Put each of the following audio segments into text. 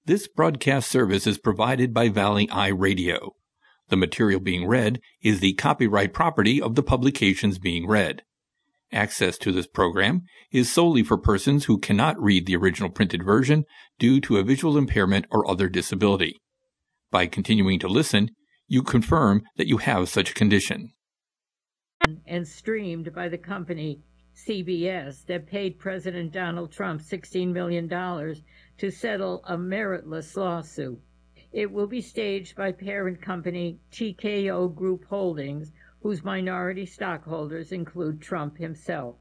This broadcast service is provided by Valley Eye Radio. The material being read is the copyright property of the publications being read. Access to this program is solely for persons who cannot read the original printed version due to a visual impairment or other disability. By continuing to listen, you confirm that you have such a condition. And streamed by the company CBS that paid President Donald Trump $16 million to settle a meritless lawsuit. It will be staged by parent company TKO Group Holdings, whose minority stockholders include Trump himself.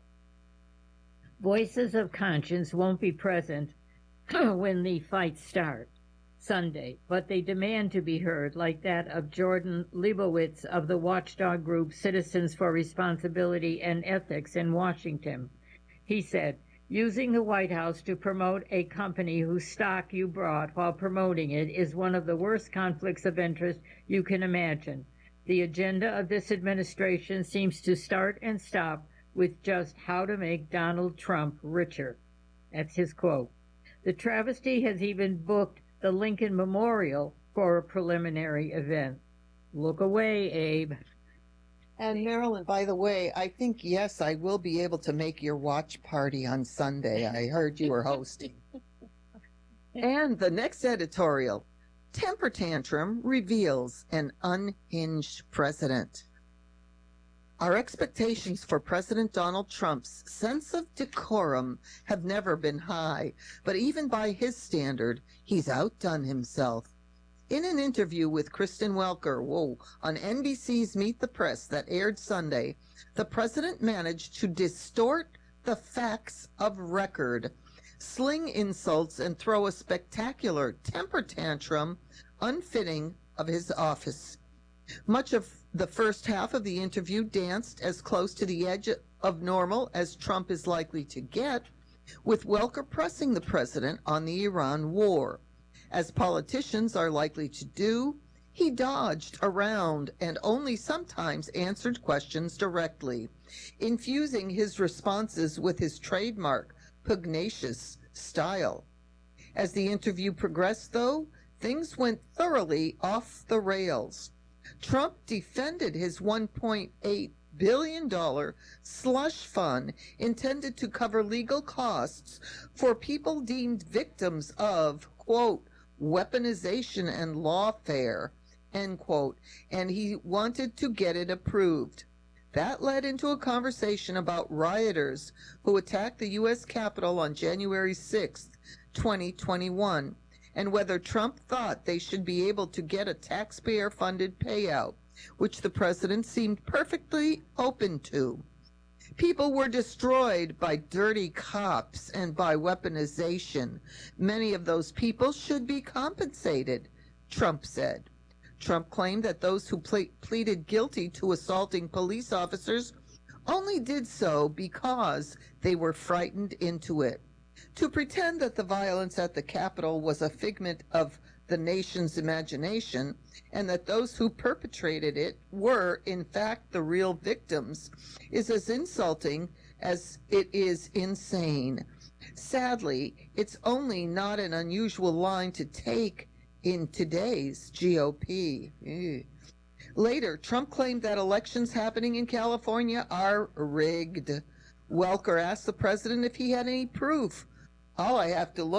Voices of conscience won't be present when the fights start Sunday, but they demand to be heard, like that of Jordan Leibowitz of the watchdog group Citizens for Responsibility and Ethics in Washington. He said, "Using the White House to promote a company whose stock you bought while promoting it is one of the worst conflicts of interest you can imagine. The agenda of this administration seems to start and stop with just how to make Donald Trump richer." That's his quote. The travesty has even booked the Lincoln Memorial for a preliminary event. Look away, Abe. And Marilyn, by the way, I think, yes, I will be able to make your watch party on Sunday. I heard you were hosting. And the next editorial, Temper Tantrum reveals an unhinged president. Our expectations for President Donald Trump's sense of decorum have never been high, but even by his standard, he's outdone himself. In an interview with Kristen Welker, on NBC's Meet the Press that aired Sunday, the president managed to distort the facts of record, sling insults, and throw a spectacular temper tantrum unfitting of his office. Much of the first half of the interview danced as close to the edge of normal as Trump is likely to get, with Welker pressing the president on the Iran war. As politicians are likely to do, he dodged around and only sometimes answered questions directly, infusing his responses with his trademark pugnacious style. As the interview progressed, though, things went thoroughly off the rails. Trump defended his $1.8 billion slush fund intended to cover legal costs for people deemed victims of, quote, weaponization and lawfare, end quote, and he wanted to get it approved. That led into a conversation about rioters who attacked the U.S. Capitol on January 6th, 2021, and whether Trump thought they should be able to get a taxpayer-funded payout, which the president seemed perfectly open to. People were destroyed by dirty cops and by weaponization. Many of those people should be compensated, Trump said. Trump claimed that those who pleaded guilty to assaulting police officers only did so because they were frightened into it. To pretend that the violence at the Capitol was a figment of the nation's imagination and that those who perpetrated it were, in fact, the real victims is as insulting as it is insane. Sadly, it's only not an unusual line to take in today's GOP. Later, Trump claimed that elections happening in California are rigged. Welker asked the president if he had any proof. All I have to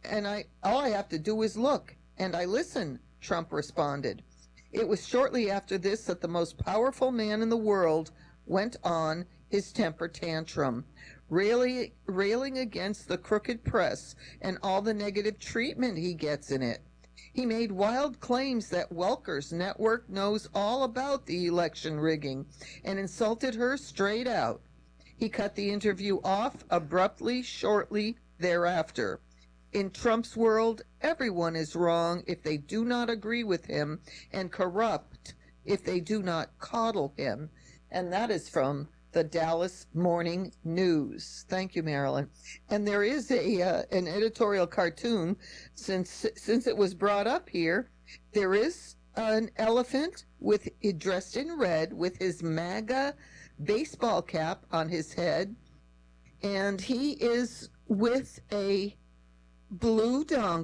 do is look, and I listen, Trump responded. It was shortly after this that the most powerful man in the world went on his temper tantrum, railing against the crooked press and all the negative treatment he gets in it. He made wild claims that Welker's network knows all about the election rigging and insulted her straight out. He cut the interview off abruptly shortly thereafter. In Trump's world, everyone is wrong if they do not agree with him and corrupt if they do not coddle him. And that is from the Dallas Morning News. Thank you, Marilyn. And there is an editorial cartoon, since it was brought up here. There is an elephant dressed in red with his MAGA baseball cap on his head, and he is with a blue donkey